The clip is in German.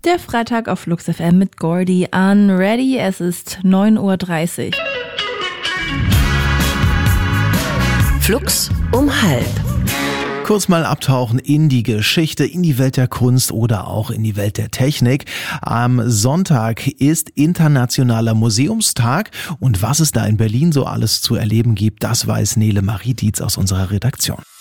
Der Freitag auf Flux FM mit Gordy Unready. Es ist 9:30 Uhr. Flux um 12:30. Kurz mal abtauchen in die Geschichte, in die Welt der Kunst oder auch in die Welt der Technik. Am Sonntag ist Internationaler Museumstag und was es da in Berlin so alles zu erleben gibt, das weiß Nele Marie Dietz aus unserer Redaktion.